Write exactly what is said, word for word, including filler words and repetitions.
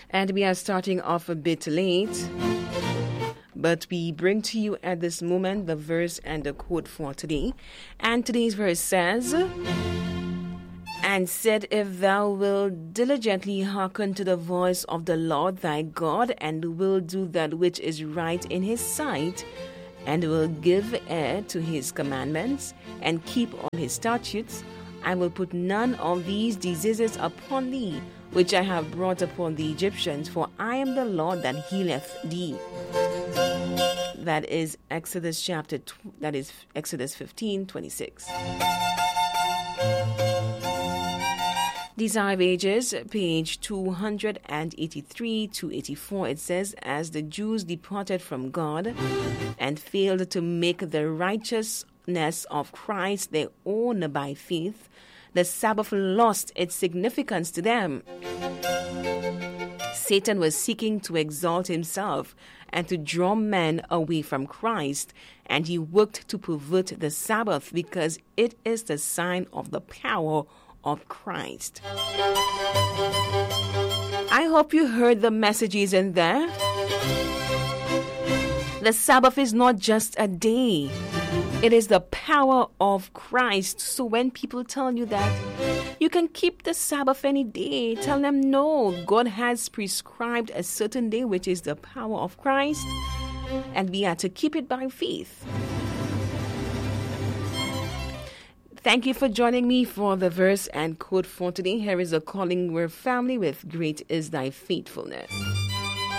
And we are starting off a bit late, but we bring to you at this moment the verse and the quote for today. And today's verse says, "And said, If thou wilt diligently hearken to the voice of the Lord thy God, and will do that which is right in his sight, and will give ear to his commandments, and keep all his statutes, I will put none of these diseases upon thee, which I have brought upon the Egyptians, for I am the Lord that healeth thee." That is Exodus chapter, tw- that is Exodus fifteen twenty-six. Desire of Ages, page two eighty-three to eighty-four, it says, "As the Jews departed from God and failed to make the righteousness of Christ their own by faith, the Sabbath lost its significance to them. Satan was seeking to exalt himself and to draw men away from Christ, and he worked to pervert the Sabbath because it is the sign of the power of Christ." I hope you heard the messages in there. The Sabbath is not just a day. It is the power of Christ. So when people tell you that you can keep the Sabbath any day, tell them no. God has prescribed a certain day, which is the power of Christ, and we are to keep it by faith. Thank you for joining me for the verse and quote for today. Here is a Calling Word family with "Great is Thy Faithfulness."